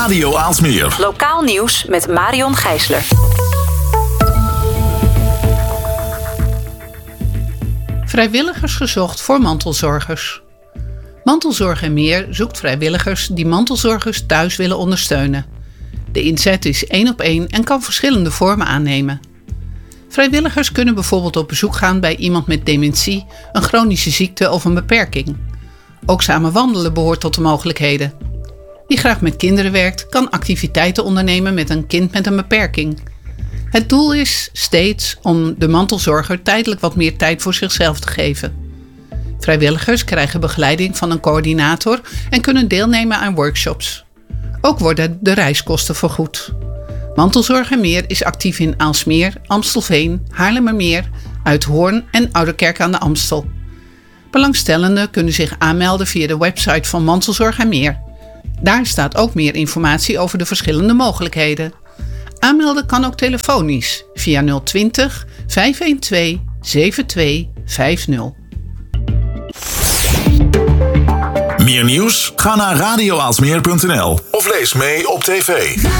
Radio Aalsmeer. Lokaal nieuws met Marion Gijsler. Vrijwilligers gezocht voor mantelzorgers. Mantelzorg en meer zoekt vrijwilligers die mantelzorgers thuis willen ondersteunen. De inzet is 1-op-1 en kan verschillende vormen aannemen. Vrijwilligers kunnen bijvoorbeeld op bezoek gaan bij iemand met dementie, een chronische ziekte of een beperking. Ook samen wandelen behoort tot de mogelijkheden. Wie graag met kinderen werkt, kan activiteiten ondernemen met een kind met een beperking. Het doel is steeds om de mantelzorger tijdelijk wat meer tijd voor zichzelf te geven. Vrijwilligers krijgen begeleiding van een coördinator en kunnen deelnemen aan workshops. Ook worden de reiskosten vergoed. Mantelzorg en meer is actief in Aalsmeer, Amstelveen, Haarlemmermeer, Uithoorn en Ouderkerk aan de Amstel. Belangstellenden kunnen zich aanmelden via de website van Mantelzorg en meer. Daar staat ook meer informatie over de verschillende mogelijkheden. Aanmelden kan ook telefonisch via 020 512 7250. Meer nieuws? Ga naar radioaalsmeer.nl of lees mee op tv.